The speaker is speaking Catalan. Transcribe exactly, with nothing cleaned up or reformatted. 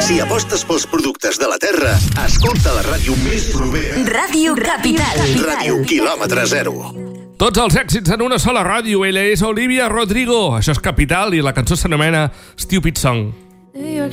Si apostes pels productes de la terra, escolta la ràdio més propera. Ràdio Capital. Ràdio quilòmetre zero. Tots els èxits en una sola ràdio. Ella és Olivia Rodrigo. Això és Capital i la cançó s'anomena Stupid Song. New York